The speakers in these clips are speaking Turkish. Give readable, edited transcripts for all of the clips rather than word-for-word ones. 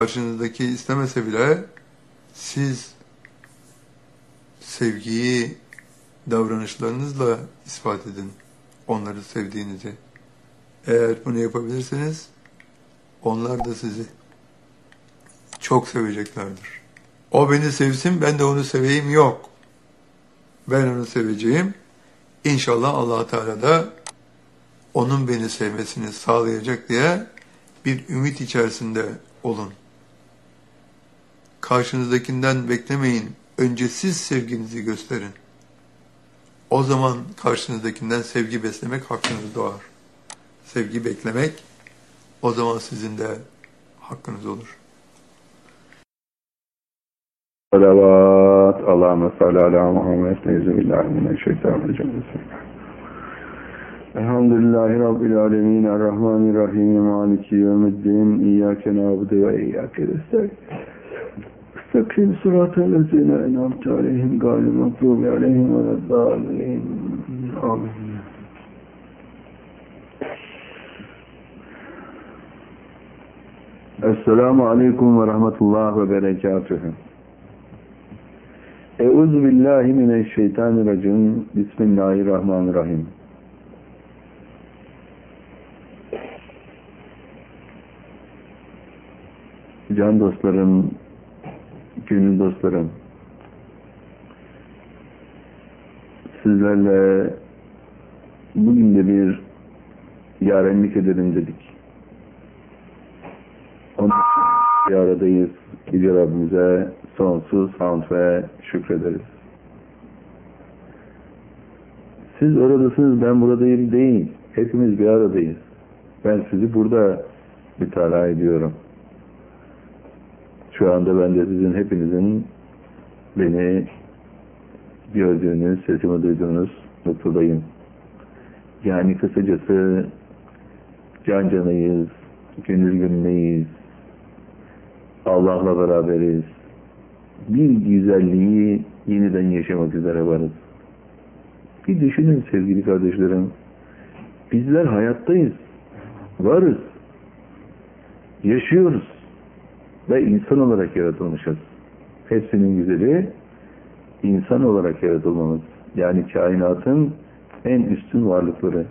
Karşınızdaki istemese bile siz sevgiyi davranışlarınızla ispat edin onları sevdiğinizi. Eğer bunu yapabilirseniz onlar da sizi çok seveceklerdir. O beni sevsin, ben de onu seveyim yok. Ben onu seveceğim. İnşallah Allah Teala da onun beni sevmesini sağlayacak diye bir ümit içerisinde olun. Karşınızdakinden beklemeyin. Önce siz sevginizi gösterin. O zaman karşınızdakinden sevgi beslemek hakkınız doğar. Sevgi beklemek o zaman sizin de hakkınız olur. Salavat. Allahümme salli ala Muhammed. Euzubillahimineşşeytanirracim. Elhamdülillahi Rabbil alemin. Errahmanirrahim. Maliki yevmiddin. İyyâke nâbudu ve iyyâke nestaîn. İstakrim sıratel lezîne en'amte aleyhim gâyril mağdûbi aleyhim veleddâllîn. Amin. Esselamu aleyküm ve rahmetullah ve berekatühü. Euzubillahimineşşeytanirracim. Bismillahirrahmanirrahim. Can dostlarım, gönül dostlarım, sizlerle bugün de bir yarenlik edelim dedik. Onun için bir aradayız. Yüce Rabbimize sonsuz hamd ve şükrederiz. Siz oradasınız, ben buradayım değil. Hepimiz bir aradayız. Ben sizi burada mütalaa ediyorum. Şu anda ben de sizin hepinizin beni gördüğünüz, sesimi duyduğunuz noktadayım. Yani kısacası can canayız, gönül gönüleyiz, Allah'la beraberiz. Bir güzelliği yeniden yaşamak üzere varız. Bir düşünün sevgili kardeşlerim. Bizler hayattayız, varız, yaşıyoruz ve insan olarak yaratılmışız. Hepsinin güzeli insan olarak yaratılmamız. Yani kainatın en üstün varlıkları.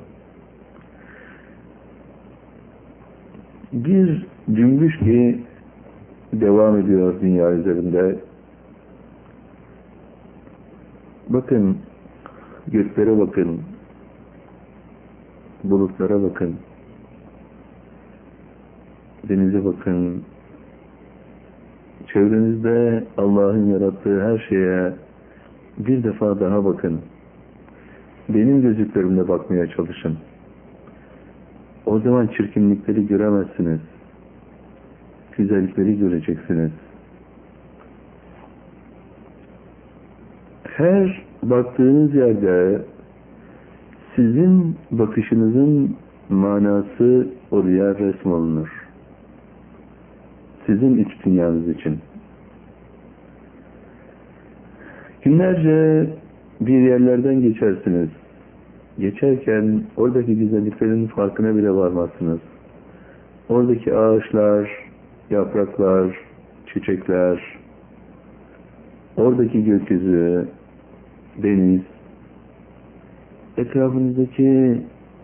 Bir cümbüş ki devam ediyor dünya üzerinde. Bakın, göklere bakın, bulutlara bakın, denize bakın, çevrenizde Allah'ın yarattığı her şeye bir defa daha bakın. Benim gözlüklerimle bakmaya çalışın. O zaman çirkinlikleri göremezsiniz. Güzellikleri göreceksiniz. Her baktığınız yerde sizin bakışınızın manası oraya resmolunur. Sizin iç dünyanız için. Günlerce bir yerlerden geçersiniz. Geçerken oradaki güzelliklerin farkına bile varmazsınız. Oradaki ağaçlar, yapraklar, çiçekler, oradaki gökyüzü, deniz, etrafınızdaki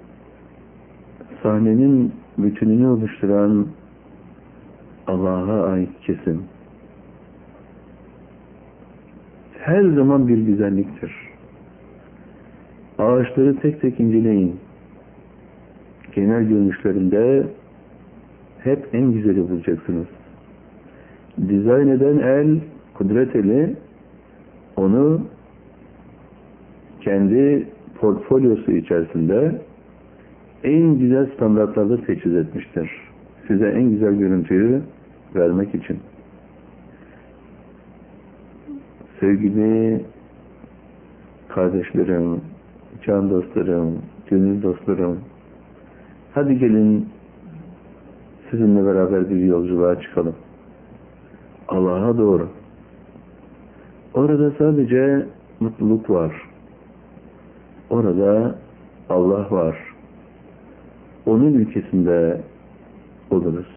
sahnenin bütününü oluşturan Allah'a ait kesim. Her zaman bir güzelliktir. Ağaçları tek tek inceleyin. Genel görünüşlerinde hep en güzeli bulacaksınız. Dizayn eden el, kudret eli, onu kendi portfolyosu içerisinde en güzel standartlarda teçhiz etmiştir. Size en güzel görüntüyü vermek için. Sevgili kardeşlerim, can dostlarım, gönül dostlarım, hadi gelin sizinle beraber bir yolculuğa çıkalım. Allah'a doğru. Orada sadece mutluluk var. Orada Allah var. Onun ülkesinde oluruz.